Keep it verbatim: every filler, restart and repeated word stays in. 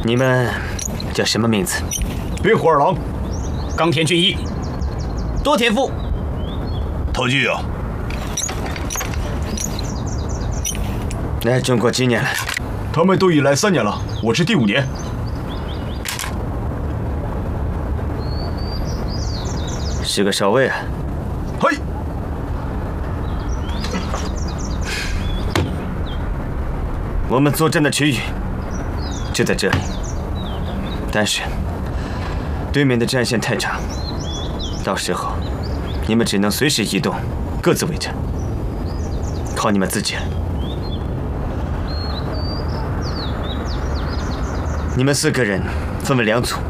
你们叫什么名字？ 别虎二郎， 冈田俊一，多田富。 陶具啊， 来中国几年了？ 他们都已来三年了，我是第五年。 是个少尉啊。 嘿。 我们作战的区域就在这里，但是对面的战线太长，到时候你们只能随时移动，各自为战，靠你们自己了。你们四个人分为两组，